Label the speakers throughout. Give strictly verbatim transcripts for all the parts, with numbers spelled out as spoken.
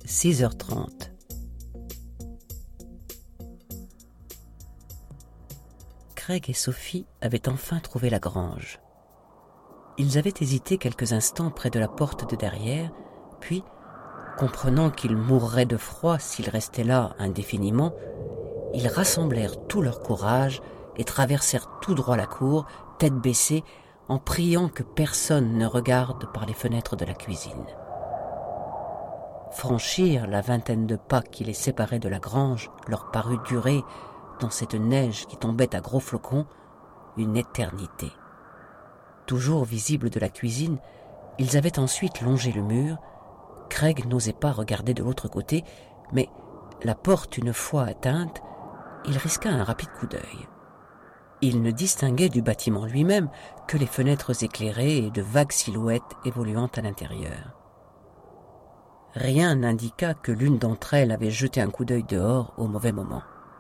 Speaker 1: six heures trente. Craig et Sophie avaient enfin trouvé la grange. Ils avaient hésité quelques instants près de la porte de derrière, puis, comprenant qu'ils mourraient de froid s'ils restaient là indéfiniment, ils rassemblèrent tout leur courage et traversèrent tout droit la cour, tête baissée, en priant que personne ne regarde par les fenêtres de la cuisine. Franchir la vingtaine de pas qui les séparaient de la grange leur parut durer, dans cette neige qui tombait à gros flocons, une éternité. Toujours visibles de la cuisine, ils avaient ensuite longé le mur. Craig n'osait pas regarder de l'autre côté, mais la porte une fois atteinte, il risqua un rapide coup d'œil. Il ne distinguait du bâtiment lui-même que les fenêtres éclairées et de vagues silhouettes évoluant à l'intérieur. Rien n'indiqua que l'une d'entre elles avait jeté un coup d'œil dehors au mauvais moment.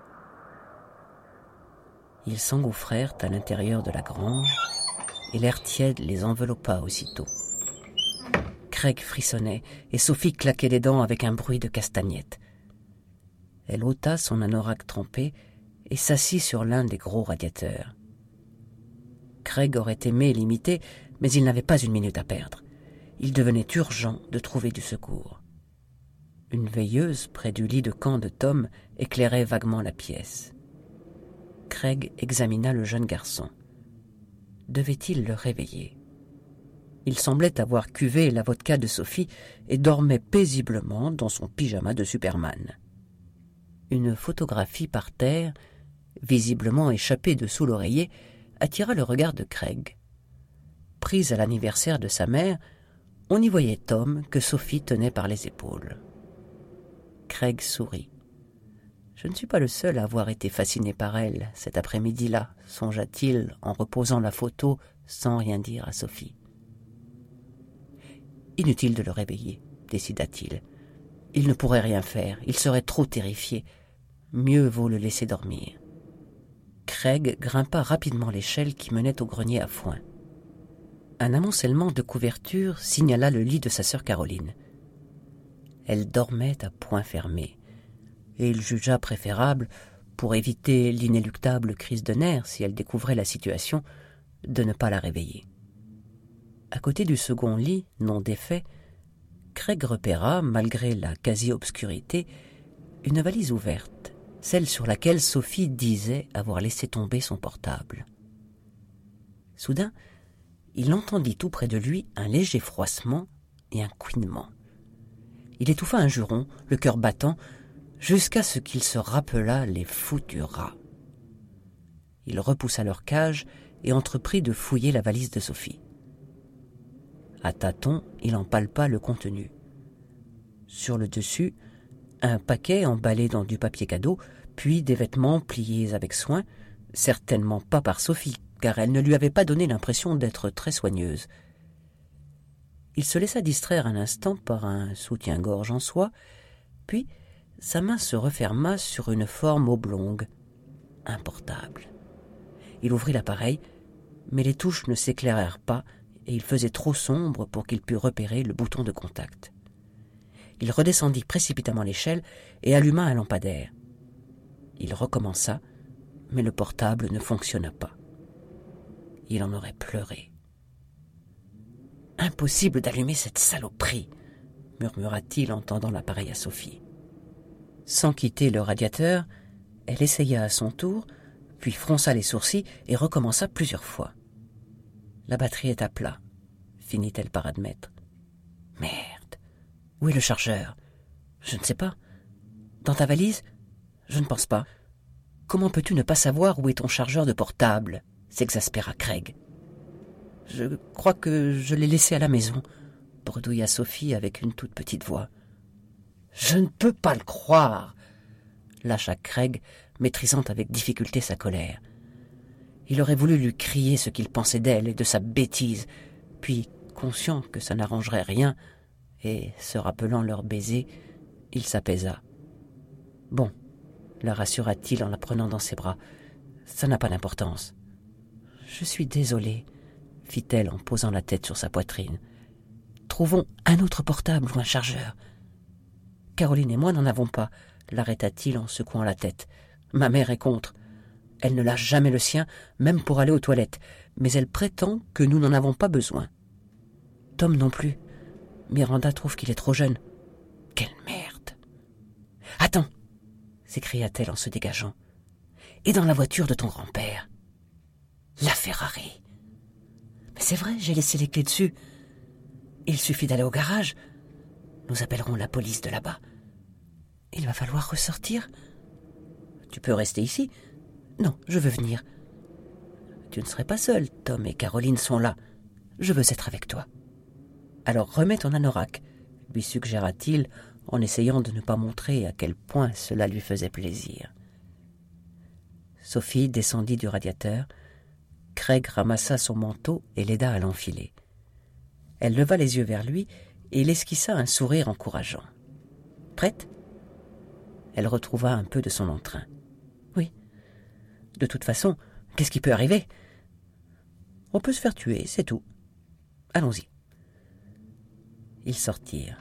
Speaker 1: Ils s'engouffrèrent à l'intérieur de la grange et l'air tiède les enveloppa aussitôt. Craig frissonnait et Sophie claquait les dents avec un bruit de castagnettes. Elle ôta son anorak trempé et s'assit sur l'un des gros radiateurs. Craig aurait aimé l'imiter, mais il n'avait pas une minute à perdre. Il devenait urgent de trouver du secours. Une veilleuse près du lit de camp de Tom éclairait vaguement la pièce. Craig examina le jeune garçon. Devait-il le réveiller? Il semblait avoir cuvé la vodka de Sophie et dormait paisiblement dans son pyjama de Superman. Une photographie par terre, visiblement échappée de sous l'oreiller, attira le regard de Craig. Prise à l'anniversaire de sa mère, on y voyait Tom que Sophie tenait par les épaules. Craig sourit. « Je ne suis pas le seul à avoir été fasciné par elle cet après-midi-là, songea-t-il en reposant la photo sans rien dire à Sophie. Inutile de le réveiller, décida-t-il. Il ne pourrait rien faire, il serait trop terrifié. Mieux vaut le laisser dormir. Craig grimpa rapidement l'échelle qui menait au grenier à foin. Un amoncellement de couvertures signala le lit de sa sœur Caroline. Elle dormait à poings fermés, et il jugea préférable, pour éviter l'inéluctable crise de nerfs si elle découvrait la situation, de ne pas la réveiller. À côté du second lit, non défait, Craig repéra, malgré la quasi-obscurité, une valise ouverte, celle sur laquelle Sophie disait avoir laissé tomber son portable. Soudain, il entendit tout près de lui un léger froissement et un couinement. Il étouffa un juron, le cœur battant, jusqu'à ce qu'il se rappelât les foutus rats. Il repoussa leur cage et entreprit de fouiller la valise de Sophie. À tâtons, il en palpa le contenu. Sur le dessus, un paquet emballé dans du papier cadeau, puis des vêtements pliés avec soin, certainement pas par Sophie, car elle ne lui avait pas donné l'impression d'être très soigneuse. Il se laissa distraire un instant par un soutien-gorge en soie, puis sa main se referma sur une forme oblongue, un portable. Il ouvrit l'appareil, mais les touches ne s'éclairèrent pas et il faisait trop sombre pour qu'il pût repérer le bouton de contact. Il redescendit précipitamment l'échelle et alluma un lampadaire. Il recommença, mais le portable ne fonctionna pas. Il en aurait pleuré. « Impossible d'allumer cette saloperie !» murmura-t-il en tendant l'appareil à Sophie. Sans quitter le radiateur, elle essaya à son tour, puis fronça les sourcils et recommença plusieurs fois. « La batterie est à plat », finit-elle par admettre. « Merde, où est le chargeur ? Je ne sais pas. Dans ta valise ? Je ne pense pas. Comment peux-tu ne pas savoir où est ton chargeur de portable ? S'exaspéra Craig. « Je crois que je l'ai laissé à la maison », bredouilla Sophie avec une toute petite voix. « Je ne peux pas le croire !» lâcha Craig, maîtrisant avec difficulté sa colère. Il aurait voulu lui crier ce qu'il pensait d'elle et de sa bêtise, puis, conscient que ça n'arrangerait rien, et se rappelant leur baiser, il s'apaisa. « Bon, » la rassura-t-il en la prenant dans ses bras, « ça n'a pas d'importance. »« Je suis désolée, » fit-elle en posant la tête sur sa poitrine. « Trouvons un autre portable ou un chargeur. » Caroline et moi n'en avons pas, l'arrêta-t-il en secouant la tête. Ma mère est contre. Elle ne lâche jamais le sien, même pour aller aux toilettes, mais elle prétend que nous n'en avons pas besoin. Tom non plus. Miranda trouve qu'il est trop jeune. Quelle merde! Attends! S'écria-t-elle en se dégageant. Et dans la voiture de ton grand-père? La Ferrari. Mais c'est vrai, j'ai laissé les clés dessus. Il suffit d'aller au garage. Nous appellerons la police de là-bas. Il va falloir ressortir. Tu peux rester ici? Non, je veux venir. Tu ne serais pas seul, Tom et Caroline sont là. Je veux être avec toi. Alors remets ton anorak, lui suggéra-t-il en essayant de ne pas montrer à quel point cela lui faisait plaisir. Sophie descendit du radiateur. Craig ramassa son manteau et l'aida à l'enfiler. Elle leva les yeux vers lui et l'esquissa un sourire encourageant. « Prête ?» Elle retrouva un peu de son entrain. « Oui. De toute façon, qu'est-ce qui peut arriver ? On peut se faire tuer, c'est tout. Allons-y. » Ils sortirent.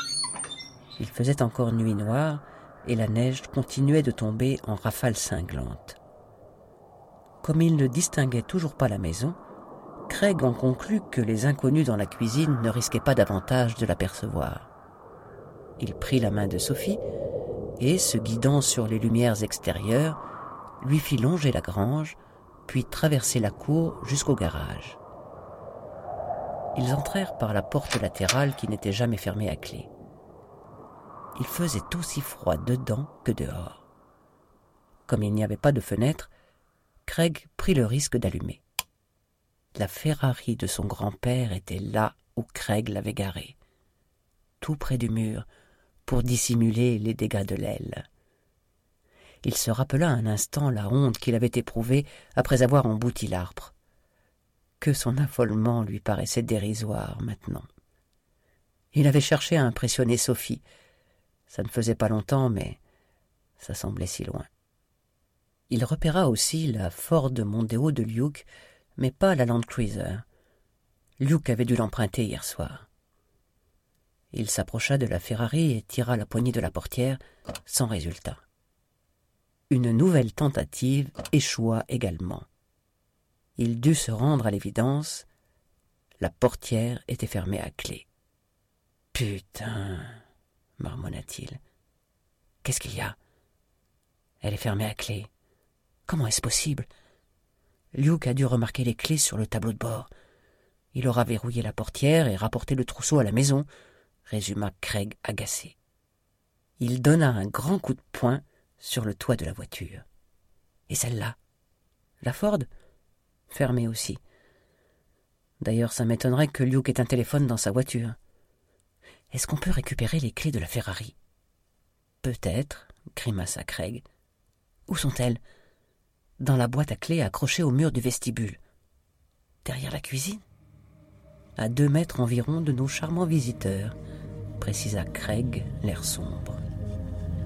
Speaker 1: Il faisait encore nuit noire et la neige continuait de tomber en rafales cinglantes. Comme il ne distinguait toujours pas la maison, Craig en conclut que les inconnus dans la cuisine ne risquaient pas davantage de l'apercevoir. Il prit la main de Sophie et, se guidant sur les lumières extérieures, lui fit longer la grange, puis traverser la cour jusqu'au garage. Ils entrèrent par la porte latérale qui n'était jamais fermée à clé. Il faisait aussi froid dedans que dehors. Comme il n'y avait pas de fenêtre, Craig prit le risque d'allumer. La Ferrari de son grand-père était là où Craig l'avait garée, tout près du mur, pour dissimuler les dégâts de l'aile. Il se rappela un instant la honte qu'il avait éprouvée après avoir embouti l'arbre. Que son affolement lui paraissait dérisoire maintenant. Il avait cherché à impressionner Sophie. Ça ne faisait pas longtemps, mais ça semblait si loin. Il repéra aussi la Ford Mondeo de Luke, mais pas la Land Cruiser. Luke avait dû l'emprunter hier soir. Il s'approcha de la Ferrari et tira la poignée de la portière, sans résultat. Une nouvelle tentative échoua également. Il dut se rendre à l'évidence. La portière était fermée à clé. « Putain !» marmonna-t-il. « Qu'est-ce qu'il y a ? Elle est fermée à clé. Comment est-ce possible ? Luke a dû remarquer les clés sur le tableau de bord. Il aura verrouillé la portière et rapporté le trousseau à la maison, » résuma Craig agacé. Il donna un grand coup de poing sur le toit de la voiture. « Et celle-là ? La Ford ? Fermée aussi. D'ailleurs, ça m'étonnerait que Luke ait un téléphone dans sa voiture. Est-ce qu'on peut récupérer les clés de la Ferrari ? Peut-être, grimaça Craig. Où sont-elles ? Dans la boîte à clés accrochée au mur du vestibule. Derrière la cuisine ? À deux mètres environ de nos charmants visiteurs, précisa Craig, l'air sombre.